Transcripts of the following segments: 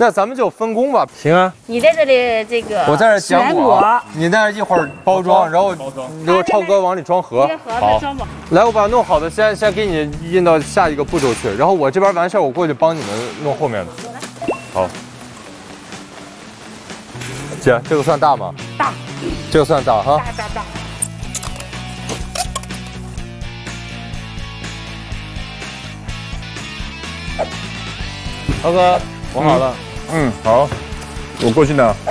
那咱们就分工吧。 行啊， 你在这里这个， 我在这讲选果， 你在这一会儿包装，然后你给我超哥往里装盒。 好， 来，我把弄好的先给你印到下一个步骤去，然后我这边完事儿，我过去帮你们弄后面的。好。姐，这个算大吗？ 大。 这个算大哈。 大。 超哥，我好了。 好，我过去拿。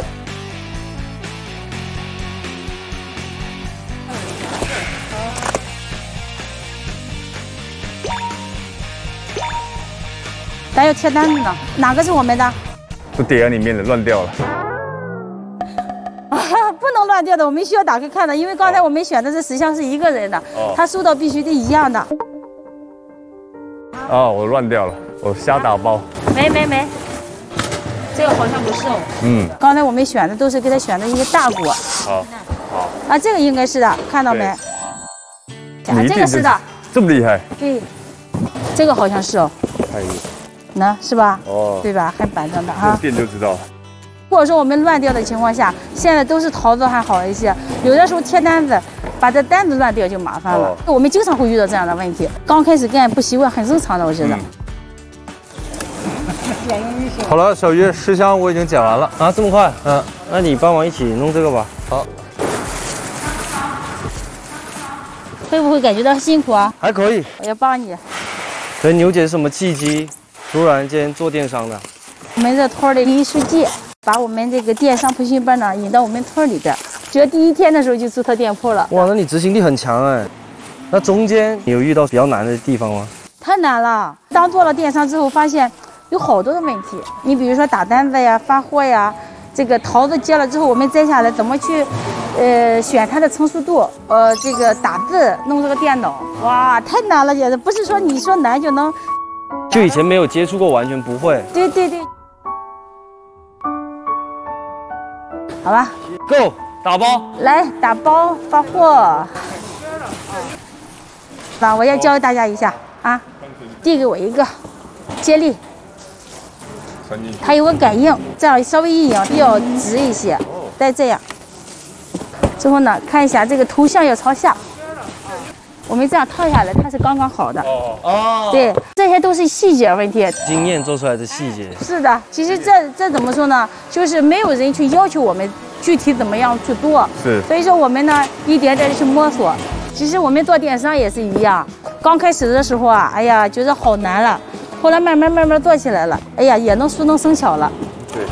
咱有贴单子呢，哪个是我们的？ 都叠在里面了，乱掉了。 不能乱掉的，我们需要打开看的，因为刚才我们选的是10箱是一个人的，他收到必须得一样的。 哦，我乱掉了，我瞎打包。 没，这个好像不是哦。 刚才我们选的都是给他选的一个大果。 好。 啊，这个应该是的，看到没？啊，这个是的。 这么厉害？ 对，这个好像是哦。 太厉害。 那是吧？ 哦。 对吧？很板正的哈。 店就知道了。 如果说我们乱掉的情况下，现在都是桃子还好一些，有的时候贴单子，把这单子乱掉就麻烦了。我们经常会遇到这样的问题，刚开始干不习惯，很正常的，我觉得。 好了，小鱼10箱我已经剪完了啊，这么快？那你帮忙一起弄这个吧。 好。 会不会感觉到辛苦啊？ 还可以。 我要帮你。 所以牛姐是什么契机，突然间做电商的？ 我们这村里李书记把我们这个电商培训班呢引到我们村里边，只要第1天的时候就注册店铺了。 哇，那你执行力很强哎。那中间有遇到比较难的地方吗？ 太难了。当做了电商之后，发现有好多的问题。你比如说打单子呀、发货呀，这个桃子接了之后，我们摘下来怎么去，选它的成熟度，这个打字弄这个电脑，哇，太难了，简直不是说你说难就能。 就以前没有接触过，完全不会。 对。好吧 ，Go 打包， 来打包发货。那我要教大家一下啊，递给我一个，接力，它有个感应，这样稍微一拧比较直一些，再这样。之后呢，看一下这个头像要朝下，我们这样套下来，它是刚刚好的。对，这些都是细节问题， 经验做出来的细节。 是的，其实这怎么说呢？就是没有人去要求我们具体怎么样去做，所以说我们呢一点点的去摸索。其实我们做电商也是一样，刚开始的时候啊，哎呀，觉得好难了，后来慢慢做起来了，哎呀，也能熟能生巧了。 对。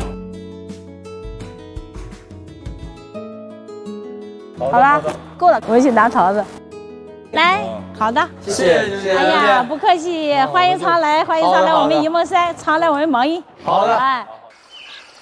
好了，够了，我去拿桃子。来，好的， 谢谢。 哎呀，不客气，欢迎常来，我们沂蒙山，常来我们芒一。 好的。 哎。